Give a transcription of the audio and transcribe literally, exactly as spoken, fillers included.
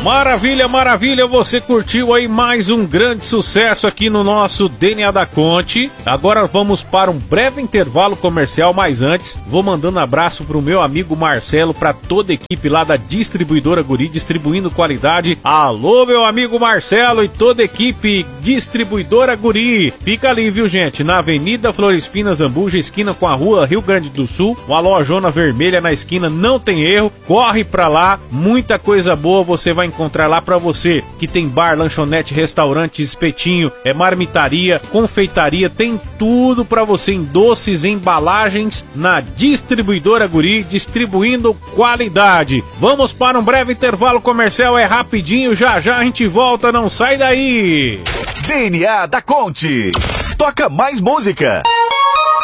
Maravilha, maravilha, você curtiu aí mais um grande sucesso aqui no nosso D N A da Conte. Agora vamos para um breve intervalo comercial, mas antes vou mandando abraço pro meu amigo Marcelo, para toda a equipe lá da Distribuidora Guri, distribuindo qualidade. Alô, meu amigo Marcelo e toda a equipe Distribuidora Guri. Fica ali, viu, gente, na Avenida Florespina Zambuja, esquina com a Rua Rio Grande do Sul, uma lojona vermelha na esquina, não tem erro, corre pra lá, muita coisa boa você vai encontrar lá pra você, que tem bar, lanchonete, restaurante, espetinho, é marmitaria, confeitaria, tem tudo pra você em doces, embalagens, na Distribuidora Guri, distribuindo qualidade. Vamos para um breve intervalo comercial, é rapidinho, já já a gente volta, não sai daí. D N A da Conte. Toca mais música.